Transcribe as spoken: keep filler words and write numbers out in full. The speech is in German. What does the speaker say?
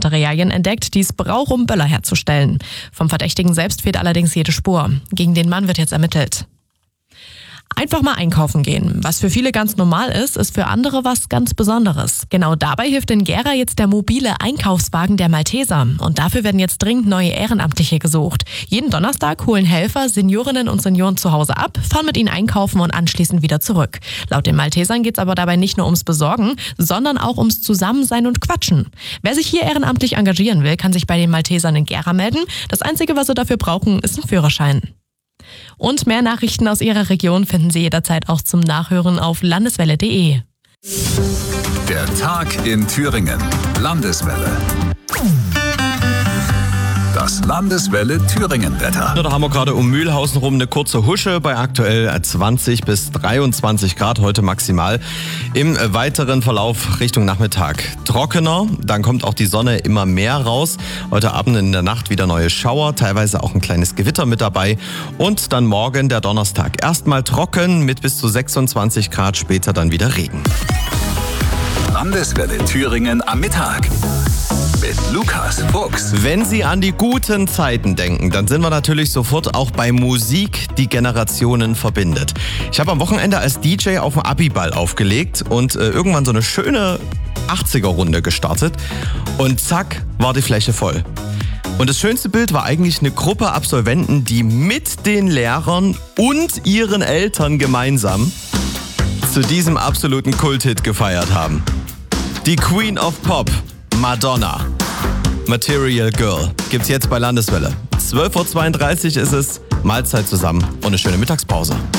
Beweismaterialien entdeckt, die es braucht, um Böller herzustellen. Vom Verdächtigen selbst fehlt allerdings jede Spur. Gegen den Mann wird jetzt ermittelt. Einfach mal einkaufen gehen. Was für viele ganz normal ist, ist für andere was ganz Besonderes. Genau dabei hilft in Gera jetzt der mobile Einkaufswagen der Malteser. Und dafür werden jetzt dringend neue Ehrenamtliche gesucht. Jeden Donnerstag holen Helfer Seniorinnen und Senioren zu Hause ab, fahren mit ihnen einkaufen und anschließend wieder zurück. Laut den Maltesern geht es aber dabei nicht nur ums Besorgen, sondern auch ums Zusammensein und Quatschen. Wer sich hier ehrenamtlich engagieren will, kann sich bei den Maltesern in Gera melden. Das Einzige, was sie dafür brauchen, ist ein Führerschein. Und mehr Nachrichten aus Ihrer Region finden Sie jederzeit auch zum Nachhören auf landeswelle punkt de. Der Tag in Thüringen. Landeswelle. Das Landeswelle Thüringen-Wetter. Da haben wir gerade um Mühlhausen rum eine kurze Husche bei aktuell zwanzig bis dreiundzwanzig Grad, heute maximal. Im weiteren Verlauf Richtung Nachmittag trockener, dann kommt auch die Sonne immer mehr raus. Heute Abend in der Nacht wieder neue Schauer, teilweise auch ein kleines Gewitter mit dabei. Und dann morgen der Donnerstag. Erstmal trocken mit bis zu sechsundzwanzig Grad, später dann wieder Regen. Landeswelle Thüringen am Mittag. Mit Lukas Fuchs. Wenn Sie an die guten Zeiten denken, dann sind wir natürlich sofort auch bei Musik, die Generationen verbindet. Ich habe am Wochenende als D J auf dem Abiball aufgelegt und äh, irgendwann so eine schöne achtziger-Runde gestartet und zack, war die Fläche voll. Und das schönste Bild war eigentlich eine Gruppe Absolventen, die mit den Lehrern und ihren Eltern gemeinsam zu diesem absoluten Kulthit gefeiert haben. Die Queen of Pop, Madonna. Material Girl gibt's jetzt bei Landeswelle. zwölf Uhr zweiunddreißig ist es, Mahlzeit zusammen und eine schöne Mittagspause.